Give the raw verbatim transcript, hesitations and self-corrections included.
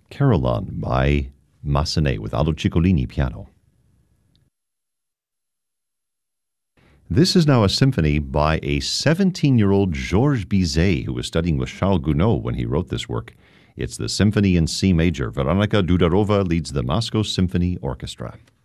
Carolan by Massenet with Aldo Ciccolini piano. This is now a symphony by a seventeen-year-old Georges Bizet, who was studying with Charles Gounod when he wrote this work. It's the Symphony in C major. Veronika Dudarova leads the Moscow Symphony Orchestra.